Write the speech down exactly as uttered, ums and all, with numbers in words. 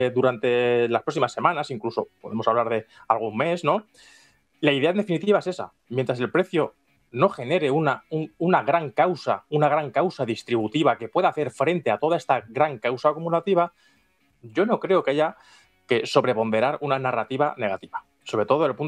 durante las próximas semanas, incluso podemos hablar de algún mes, ¿no? La idea en definitiva es esa. Mientras el precio no genere una, un, una gran causa, una gran causa distributiva que pueda hacer frente a toda esta gran causa acumulativa, yo no creo que haya que sobreponderar una narrativa negativa. Sobre todo desde el punto